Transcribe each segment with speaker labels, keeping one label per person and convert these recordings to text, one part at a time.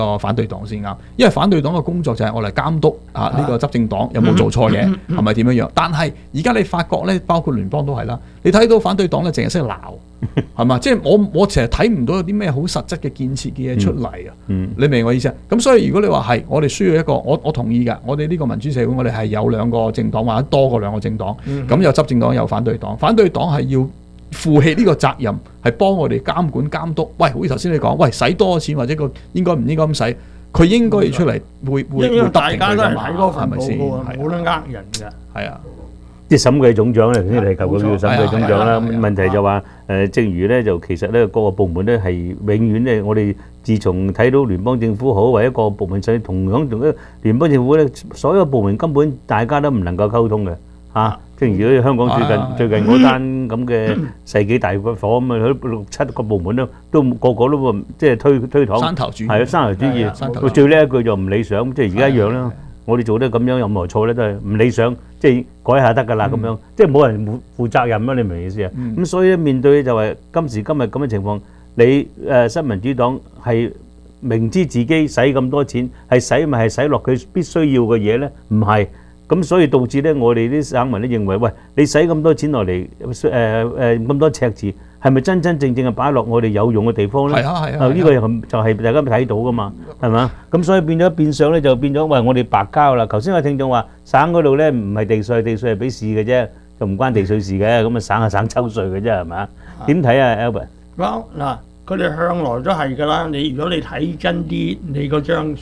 Speaker 1: 個反對黨先啱，因為反對黨嘅工作就係我嚟監督呢個執政黨有冇做錯嘢，係咪點樣樣？但係而家你發覺咧，包括聯邦都係啦，你睇到反對黨咧淨係識鬧，係嘛？即係我成日睇唔到有啲咩好實質嘅建設嘅嘢出嚟啊！你明我意思啊？咁所以如果你話係，我哋需要一個，我同意㗎。我哋呢個民主社會，我哋係有兩個政黨或者多過兩個政黨，咁有執政黨有反對黨，反對黨係要負起呢個責任，係幫我哋監管監督。喂，好似頭先你講，喂，使多錢或者個應該唔應該咁使，佢應該要出嚟會
Speaker 2: 大家都係睇嗰份報告啊，冇得呃人㗎。
Speaker 1: 係啊，
Speaker 3: 即係審計總長咧，頭先你提及嗰叫審計總長啦。問題就話正如咧，就其實咧各個部門咧係永遠咧，我哋自從睇到聯邦政府好或者各個部門，同樣同一聯邦政府咧，所有部門根本大家都唔能夠溝通嘅嚇。正如香港最近嗰單咁嘅世紀大火咁啊，6、7個部門都個個都即係推搪，
Speaker 1: 山頭主義
Speaker 3: 係啊，山頭主義。最叻一句就唔理想，即係而家一樣啦。我哋做得咁樣任何錯咧都係唔理想，即係改下得㗎啦咁樣，即係冇人負責任啦。你明唔明意思啊？咁所以面對就係今時今日咁嘅情況，你新民主黨係明知自己使咁多錢，係使咪係使落佢必須要嘅嘢咧？唔係。咁所以導致咧，我哋啲省民咧認為，喂，你使咁多錢落嚟，咁多赤字，係咪真正係擺落我哋有用嘅地方咧？
Speaker 1: 係啊，
Speaker 3: 呢個就係大家睇到噶嘛，係嘛？咁所以變相咧就變咗，喂，我哋白交啦。頭先個聽眾話，省嗰度咧唔係地稅，地稅係俾市嘅啫，就唔關地稅事嘅。咁啊省係省抽稅嘅啫，係嘛？點睇啊 Albert？
Speaker 2: 嗱，佢哋向來都係㗎啦。如果你睇真啲，你嗰張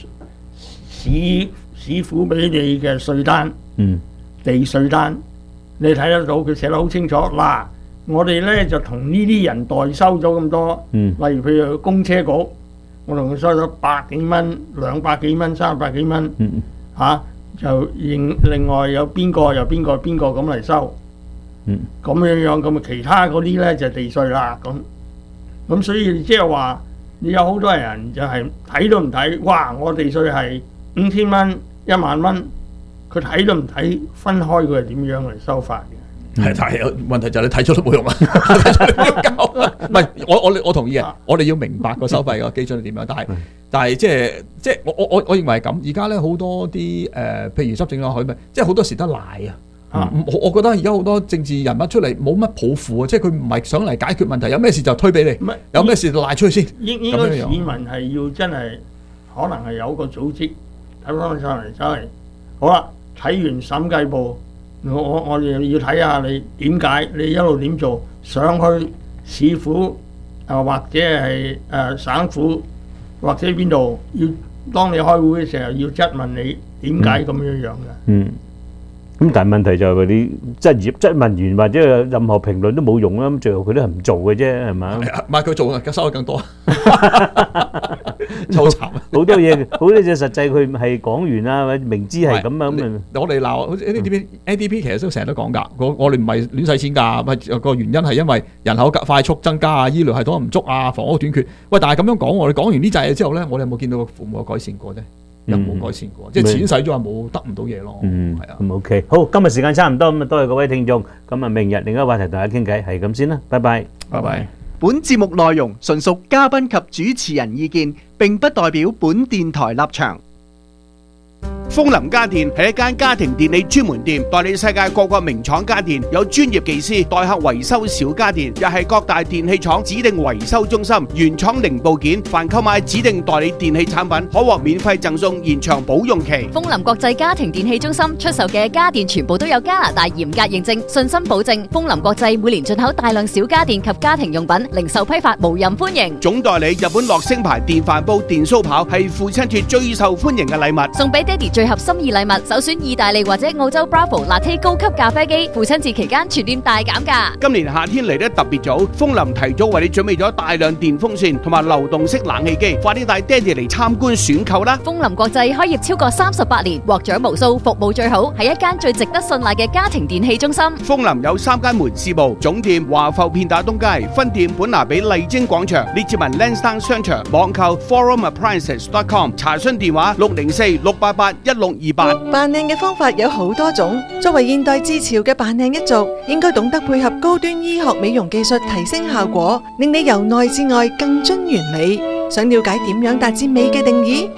Speaker 2: 市府俾你嘅稅單，地稅單，你睇得到佢寫得好清楚。嗱，我哋咧就同呢啲人代收咗咁多，例如譬如公車局，我同佢收咗100幾蚊、200幾蚊、300幾蚊，就另外有邊個咁嚟收，咁樣咁啊，其他嗰啲咧就地稅啦。咁所以即係話，你有好多人就係睇都唔睇，哇！我地稅係5000蚊。1萬蚊，佢睇都唔睇，分開佢係點樣嚟收法嘅。
Speaker 1: 係，但係問題就係你睇咗都冇用啦，睇咗都冇夠。唔係，我同意嘅，我哋要明白個收費個基準係點樣。但係即係我認為係咁。而家咧好多啲譬如執政黨佢咪，即係好多時得賴啊。我覺得而家好多政治人物出嚟冇乜抱負啊，即係佢唔係想嚟解決問題，有咩事就推俾你，有咩事就賴出去先。
Speaker 2: 應該市民係要真係可能係有個組織。睇翻上嚟走嚟，好啦！睇完審計部，我哋要睇下你點解，你一路點做，上去市府或者係省府或者邊度，要當你開會嘅時候要質問你點解咁樣嘅。
Speaker 3: 咁但係問題就係你質問完或者任何評論都冇用啦，咁最後佢都係唔做嘅啫，係咪？
Speaker 1: 唔係佢做啊，收得更多，好慘。
Speaker 3: 好多嘢，好多嘢實際佢係講完啦，或者明知係咁啊咁啊。
Speaker 1: 我哋鬧 ADP 其實都成日都講㗎，我哋唔係亂使錢㗎，個原因係因為人口快速增加啊，醫療系統唔足啊，房屋短缺。喂，但係咁樣講，我哋講完呢紮嘢之後咧，我哋有冇見到個服務有改善過啫？有冇改善過？即係錢使咗啊，冇得唔到嘢咯。係啊。
Speaker 3: 咁 OK，好，今日時間差唔多，咁啊多謝各位聽眾。咁啊，明日另一個話題大家傾偈，係咁先啦，拜拜。
Speaker 1: 拜拜。
Speaker 4: 本節目內容純屬嘉賓及主持人意見，並不代表本電台立場。風林家電係一間家庭電器專門店，代理世界各個名廠家電，有專業技師代客維修小家電，又係各大電器廠指定維修中心，原廠零部件，凡購買指定代理電器產品，可獲免費贈送延長保用期。
Speaker 5: 風林國際家庭電器中心出售嘅家電全部都有加拿大嚴格認證，信心保證。風林國際每年進口大量小家電及家庭用品，零售批發無任歡迎。
Speaker 4: 總代理日本樂聲牌電飯煲、電酥刨係父親節最受歡迎嘅禮物，
Speaker 5: 送俾爹哋最合心意禮物，首選意大利或者澳洲 Bravo Latte 高級咖啡機，父親節期間全店大減價。
Speaker 4: 今年夏天嚟得特別早，風林提早為你準備咗大量電風扇同埋流動式冷氣機，快啲帶爹哋嚟參觀選購啦！
Speaker 5: 風林國際開業超過38年，獲獎無數，服務最好，係一間最值得信賴嘅家庭電器中心。
Speaker 4: 風林有3間門市部，總店華埠片打東街，分店本拿比麗晶廣場，列治文 Lansdowne 商場，網購 forumappliances.com， 查詢電話604-688-1628。
Speaker 6: 扮靚嘅方法有好多種，作為現代至潮嘅扮靚一族，應該懂得配合高端醫學美容技術提升效果，令你由內至外更臻完美。 想了解點樣達至美嘅定義？